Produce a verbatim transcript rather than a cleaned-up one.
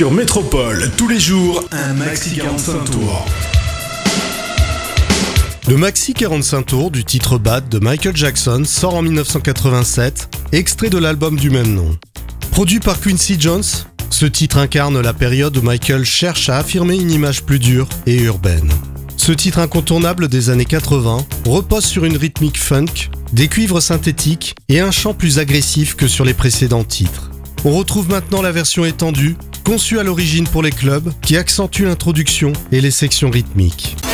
Sur Métropole, tous les jours, un maxi quarante-cinq tours. Le maxi quarante-cinq tours du titre Bad de Michael Jackson sort en dix-neuf cent quatre-vingt-sept, extrait de l'album du même nom. Produit par Quincy Jones, ce titre incarne la période où Michael cherche à affirmer une image plus dure et urbaine. Ce titre incontournable des années quatre-vingts repose sur une rythmique funk, des cuivres synthétiques et un chant plus agressif que sur les précédents titres. On retrouve maintenant la version étendue, conçue à l'origine pour les clubs, qui accentue l'introduction et les sections rythmiques.